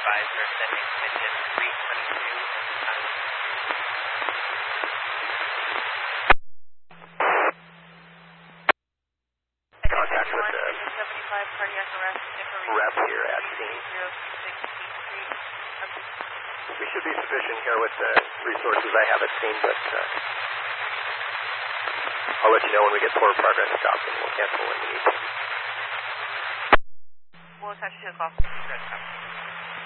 advisor sending engine 322. Contact with the 75 cardiac arrest. rep here at scene. We should be sufficient here with the resources I have at scene, but I'll let you know when we get forward progress stopped and we'll cancel when we need to. We'll attach you to the call.